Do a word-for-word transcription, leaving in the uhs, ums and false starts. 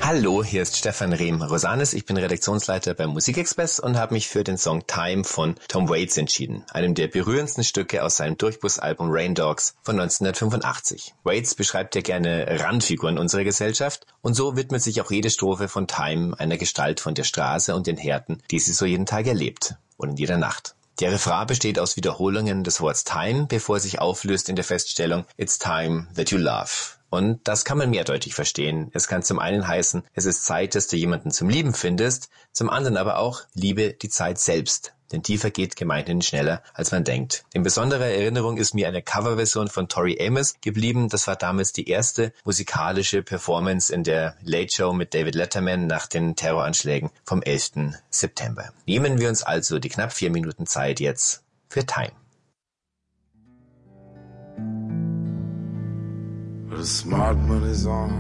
Hallo, hier ist Stefan Rehm-Rosanes. Ich bin Redaktionsleiter beim Musikexpress und habe mich für den Song Time von Tom Waits entschieden, einem der berührendsten Stücke aus seinem Durchbruchsalbum Rain Dogs von neunzehnhundertfünfundachtzig. Waits beschreibt ja gerne Randfiguren unserer Gesellschaft und so widmet sich auch jede Strophe von Time einer Gestalt von der Straße und den Härten, die sie so jeden Tag erlebt und in jeder Nacht. Der Refrain besteht aus Wiederholungen des Wortes Time, bevor er sich auflöst in der Feststellung It's time that you love. Und das kann man mehrdeutig verstehen. Es kann zum einen heißen, es ist Zeit, dass du jemanden zum Lieben findest, zum anderen aber auch, liebe die Zeit selbst. Denn die vergeht gemeinhin schneller, als man denkt. In besonderer Erinnerung ist mir eine Coverversion von Tori Amos geblieben. Das war damals die erste musikalische Performance in der Late Show mit David Letterman nach den Terroranschlägen vom elften September. Nehmen wir uns also die knapp vier Minuten Zeit jetzt für Time. The smart money's on